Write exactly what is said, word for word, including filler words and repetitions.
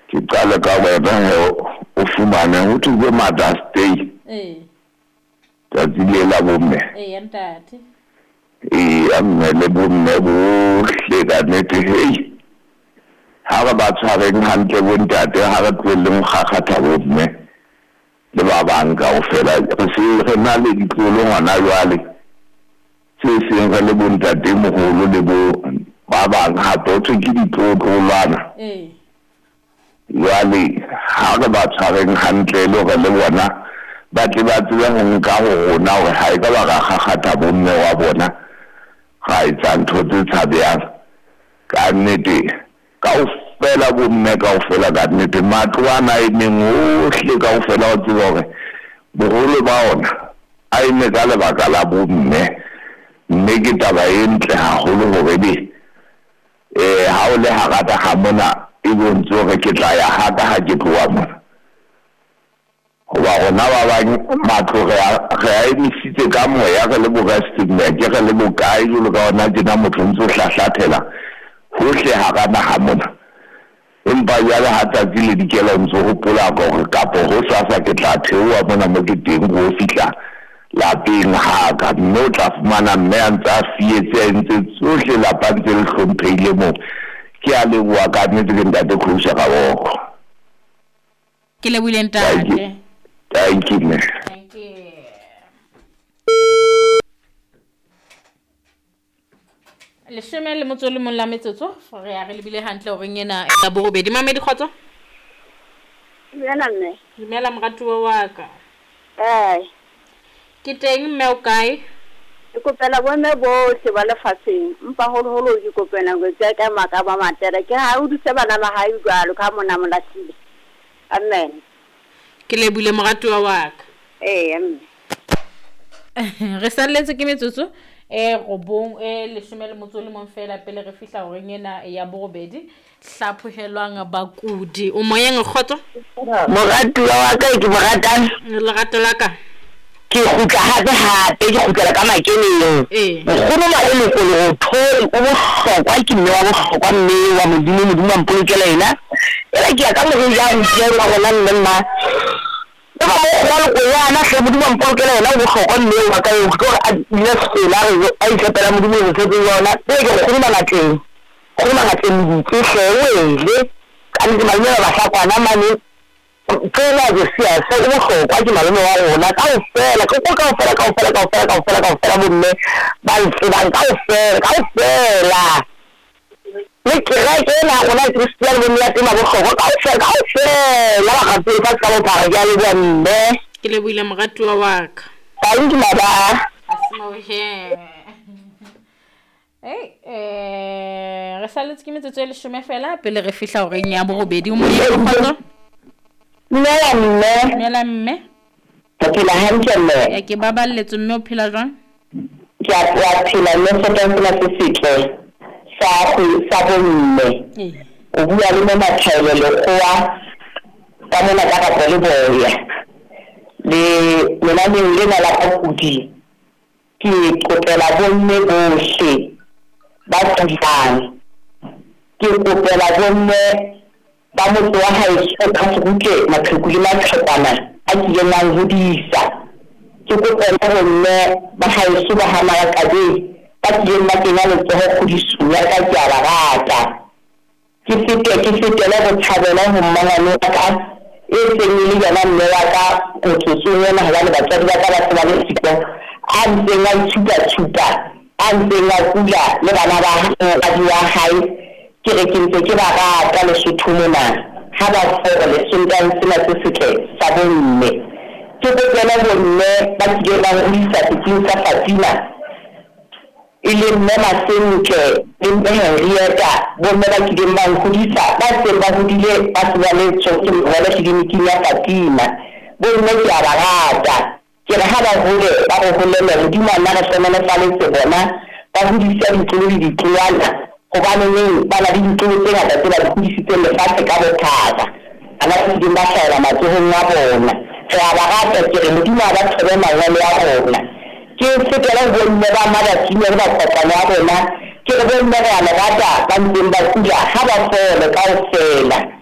ke qala ka wena o fumana ho thuwe Mother's Day eh ka dile la bomme eh ya ntate eh amme le bomme bohle ka nete hei ha ba ba tshwareng hantle bo ntate ha ba tlwele mokgakgatha bomme le ba bang kaofela re se re na le ditlolo ngwana jwale se seng re le bo ntate moholo le bo ba bang ha totse ke ditlolwana eh jwale ha re ba tshwareng hantle le re le bona ba tle ba tsebe ho nka ho rona hore ha e ka ba ga kgakgatha bomme wa bona ga e tsa ntho tse tshabeyang ka nnete kaofela bomme kaofela ka nnete matlo ana e meng ohle kaofela o tseba hore boholo ba ona a eme ka lebaka la bomme mme ke taba e ntle haholo hore be eh ha o le harata ha mona e bontse hore ke tla ya haka ha ke tloa mona hoba rona ba bang matlo re a emisitse ka moya re le bo Rustenburg ke re le bo kae jolo ka ona tjena motho ntse o hlahlathela hohle ha kana ha mona empa jale ha tsatsi le dikela ntse ho pola ka hore kapo ho sasa ke tla theoha mona mo ke teng ho fihla lapeng haka mme o tla fumana mme a ntse a fietse a ntse tsohle lapa ntse le hlomphehile moo ke a leboha ka nnete ke ntate Khosha ka boko ke lebohile ntate thank you man thank you le sheme le motso le mong la metsotso re ya re lebile hantle hore ngena ya borobedi mamedi khotso Dumela mme. Dumela moratuwa wa ka. Eh. Ke teng mme o kae? Ke kopela bomme bohle ba lefatsheng mpa holo holo ke kopela go tsa ka maka ba matera ke ha o dutse bana ba hae jwalo ka mona molatile. Amen. Ke lebile moratuwa wa ka. Eh amen. Re salletse ke metsotso e robong e leshome le motso le mong fela pele re fihla hore ngena ya borobedi hlaphohelwang bakudi o moyeng khotso moratuwa wa ka ke moratang le ratela ka ke khutla hape hape ke khutla ka makeneng eh nkgono maholo ko le thole o bohlokwa ke mme wa bohlokwa mme wa modimo modimo mpolokela ena ela ke ya ka mo ja ntse wa rona nna ba ba go go yana se modimo mpolokela ena o bohlokwa mme wa ka o tlo a dile sela a itshepela modimo o se tsona e ke go khona ngatleng go na ngatleng ke hlewele ka ntse malome ba sa kwana mane tsela je sia se o bohlokwa ke malome wa rona ka o fela ke go ka o fela ka o fela ka o fela ka o fela ka o fela bomme ba tsebang ka o fela ka o fela le ke ra ke na rona Christian bomme ya tema bohlokwa ka o fela ka o fela ba ga tse ka ka ba ja le bomme ke le buile moratuwa wa ka ba ntse maba asimo he eh eh re salletse ke metsotso le shome fela pele re fihla hore nya borobedi o moyeng khotso Mela mme. Mela mme. Ke phela hantle mme. Ya ke baballetse mme o phela jwang? Ke a phela mme se tla se setle. Sa go sa bomme. Eh. O bua le mama tshele le khoa. Ka mona ka ka le boya. Le mena le le na la kudi. Ke kopela bomme bohle. Ba tsang. Ke kopela bomme ba mo twa ha e ka tsuke matlhoko le matlhopana a ke yenang ho disa ke go tsena bomme ba ha e se ba ha mara ka di ba ke yenang ke na le tsoho go disuya ka ke a rata ke fete ke fete le go tshabela ho mmangane ka e seng le yana mme wa ka go tsotsonya na ha ba tsadi ba ka ba tsaba le siko a ntse nga tshuta tshuta a ntse nga kula le bana ba a di wa hae ke re ke ntse ke ba rata le sethumona ha ba fora le sentang sena se setle sa bomme ke go tsena bomme ba ke ba go isa teng sa Fatima ile mme masenke le mme Henrietta bomme ba ke ba go isa ba se ba go dile ba se le tsoke ba le tleliniki ya Fatima bomme ke a ba rata ke re ha ba hole ba go holela le di mana ga tsena le fa le tsebona ba go disa ditlo le ditlwana gobane ne ba la di ntlo tse ga tse ba di disitse le fatshe ka bothata ana se di ba hlaela matsohong a bona re a ba rata ke re modimo ba tshwere mangwele ya rona ke fetela go nne ba mara tsine ba kopana ya bona ke re bo nne ga le rata ba ntse ba kula ha ba fole ka o fela